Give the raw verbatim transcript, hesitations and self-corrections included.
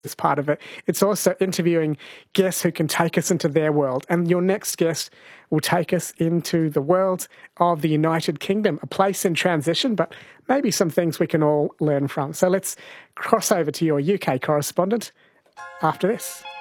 is part of it. It's also interviewing guests who can take us into their world. And your next guest will take us into the world of the United Kingdom, a place in transition, but maybe some things we can all learn from. So let's cross over to your U K correspondent after this.